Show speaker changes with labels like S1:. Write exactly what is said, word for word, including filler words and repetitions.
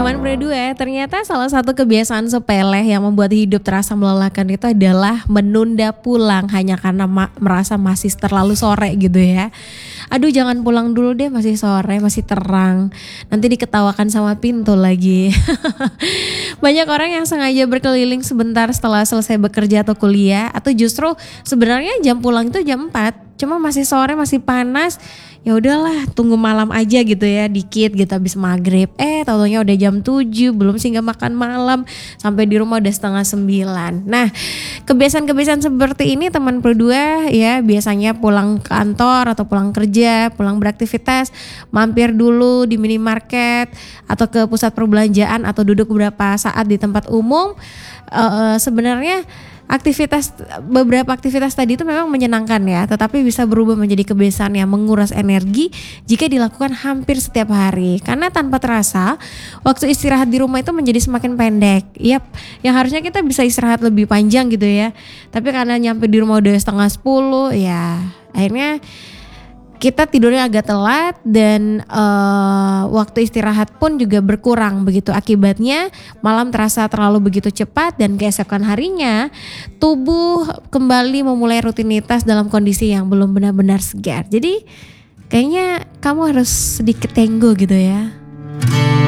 S1: Teman berdua, ternyata salah satu kebiasaan sepele yang membuat hidup terasa melelahkan itu adalah menunda pulang hanya karena ma- merasa masih terlalu sore gitu ya. Aduh jangan pulang dulu deh, masih sore, masih terang. Nanti diketawakan sama pintu lagi. Banyak orang yang sengaja berkeliling sebentar setelah selesai bekerja atau kuliah, atau justru sebenarnya jam pulang itu jam empat, cuma masih sore, masih panas. Ya udahlah, tunggu malam aja gitu ya, dikit gitu habis maghrib. Eh, tau-taunya udah jam tujuh, belum singgah makan malam, sampai di rumah udah setengah sembilan. Nah, kebiasaan-kebiasaan seperti ini teman berdua ya, biasanya pulang kantor atau pulang kerja, pulang beraktivitas, mampir dulu di minimarket atau ke pusat perbelanjaan atau duduk beberapa saat di tempat umum. Uh, sebenarnya aktivitas beberapa aktivitas tadi itu memang menyenangkan ya, tetapi bisa berubah menjadi kebiasaan yang menguras energi jika dilakukan hampir setiap hari. Karena tanpa terasa, waktu istirahat di rumah itu menjadi semakin pendek. Yap, yang harusnya kita bisa istirahat lebih panjang gitu ya. Tapi karena nyampe di rumah udah setengah sepuluh, ya akhirnya kita tidurnya agak telat dan uh, waktu istirahat pun juga berkurang begitu. Akibatnya malam terasa terlalu begitu cepat dan keesokan harinya tubuh kembali memulai rutinitas dalam kondisi yang belum benar-benar segar. Jadi kayaknya kamu harus sedikit tenggo gitu ya.